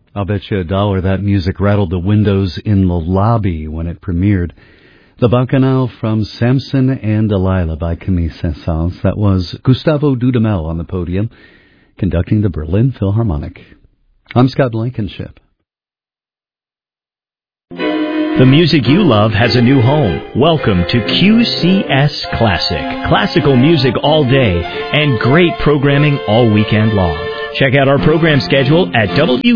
I'll bet you $1 that music rattled the windows in the lobby when it premiered. The Bacchanal from Samson and Delilah by Camille Saint-Saëns. That was Gustavo Dudamel on the podium, conducting the Berlin Philharmonic. I'm Scott Blankenship. The music you love has a new home. Welcome to QCS Classic. Classical music all day and great programming all weekend long. Check out our program schedule at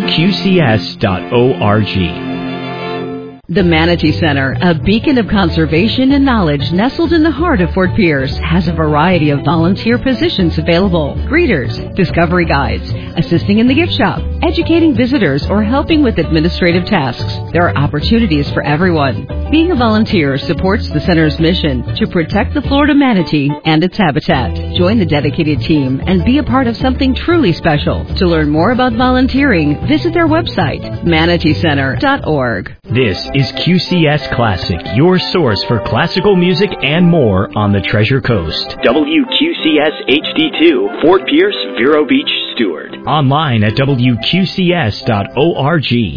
wqcs.org. The Manatee Center, a beacon of conservation and knowledge nestled in the heart of Fort Pierce, has a variety of volunteer positions available. Greeters, discovery guides, assisting in the gift shop, educating visitors, or helping with administrative tasks. There are opportunities for everyone. Being a volunteer supports the center's mission to protect the Florida manatee and its habitat. Join the dedicated team and be a part of something truly special. To learn more about volunteering, visit their website, manateecenter.org. This is QCS Classic, your source for classical music and more on the Treasure Coast. WQCS HD2, Fort Pierce, Vero Beach, Stewart. Online at WQCS.org.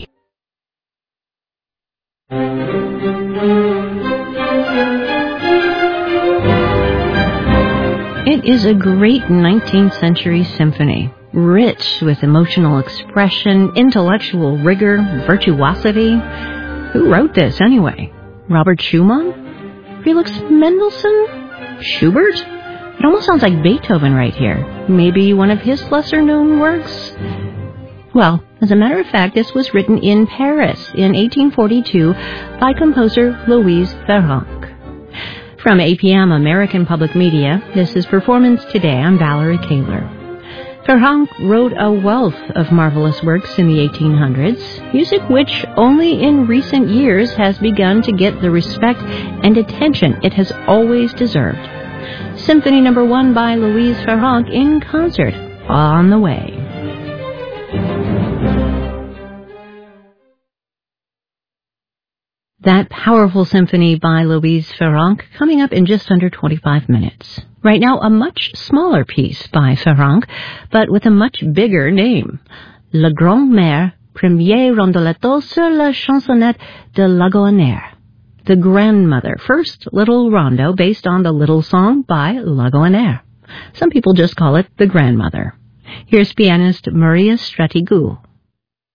It is a great 19th century symphony, rich with emotional expression, intellectual rigor, virtuosity. Who wrote this, anyway? Robert Schumann? Felix Mendelssohn? Schubert? It almost sounds like Beethoven right here. Maybe one of his lesser-known works? Well, as a matter of fact, this was written in Paris in 1842 by composer Louise Farrenc. From APM American Public Media, this is Performance Today. I'm Valerie Kaler. Farrenc wrote a wealth of marvelous works in the 1800s, music which only in recent years has begun to get the respect and attention it has always deserved. Symphony No. 1 by Louise Farrenc in concert, on the way. That powerful symphony by Louise Farrenc coming up in just under 25 minutes. Right now, a much smaller piece by Farrenc, but with a much bigger name. La Grand-Mère, premier rondoletto sur la chansonnette de Lagohonère. The Grandmother, first little rondo based on the Little Song by Lagohonère. Some people just call it the Grandmother. Here's pianist Maria Stratigou.